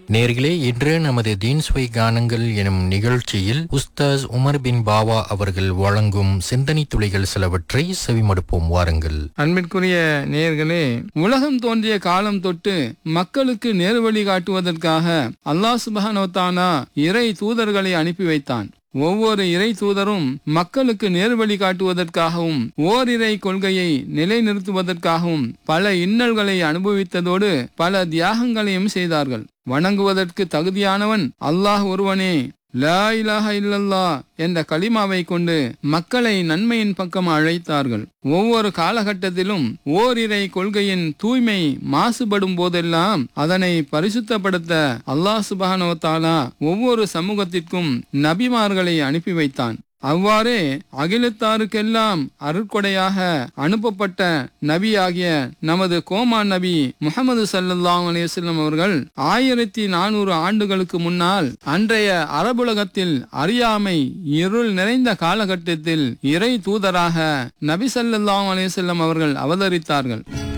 நேர்களே, இன்று நமது தீன்ஸ்வை கானங்கள் எனும் நிகழ்ச்சியில் உஸ்தாஸ் உமர் பின் பாவா அவர்கள் வழங்கும் சிந்தனை துளிகள் சிலவற்றை செவிமடுப்போம். வாருங்கள். அன்பிற்குரிய நேயர்களே, உலகம் தோன்றிய காலம் தொட்டு மக்களுக்கு நேர்வழி காட்டுவதற்காக அல்லாஹ் சுப்ஹானஹு வ தஆலா இறை தூதர்களை அனுப்பி வைத்தான். ஒவ்வொரு இறை தூதரும் மக்களுக்கு நேர்வழி காட்டுவதற்காகவும் ஓரிரை கொள்கையை நிலைநிறுத்துவதற்காகவும் பல இன்னல்களை அனுபவித்ததோடு பல தியாகங்களையும் செய்தார்கள். வணங்குவதற்கு தகுதியானவன் அல்லாஹ் ஒருவனே. லா இலாஹ இல்லல்லாஹ் என்ற கலிமாவை கொண்டு மக்களை நன்மையின் பக்கம் அழைத்தார்கள். ஒவ்வொரு காலகட்டத்திலும் ஓரிரை கொள்கையின் தூய்மை மாசுபடும் போதெல்லாம் அதனை பரிசுத்தப்படுத்த அல்லாஹ் சுப்ஹானஹு வ தஆலா ஒவ்வொரு சமூகத்திற்கும் நபிமார்களை அனுப்பி வைத்தான். அவ்வாறே அகிலத்தாருக்கெல்லாம் அருட்கொடையாக அனுப்பப்பட்ட நபியாகிய நமது கோமான் நபி முஹம்மது ஸல்லல்லாஹு அலைஹி வஸல்லம் அவர்கள் 1400 ஆண்டுகளுக்கு முன்னால் அன்றைய அரபுலகத்தில் அறியாமை இருள் நிறைந்த காலகட்டத்தில் இறை தூதராக நபி ஸல்லல்லாஹு அலைஹி வஸல்லம் அவர்கள் அவதரித்தார்கள்.